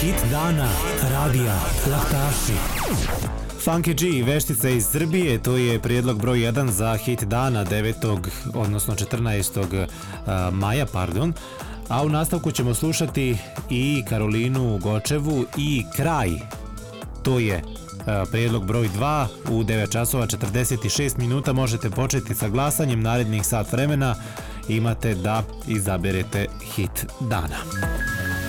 Hit dana radija Laktaši. Funky G, veštica iz Srbije, to je prijedlog broj 1 za hit dana 9. odnosno 14. maja, a u nastavku ćemo slušati i Karolinu Gočevu i Kraj. To je prijedlog broj 2 u 9 časova 46 minuta. Možete početi sa glasanjem, narednih sat vremena imate da izaberete hit dana.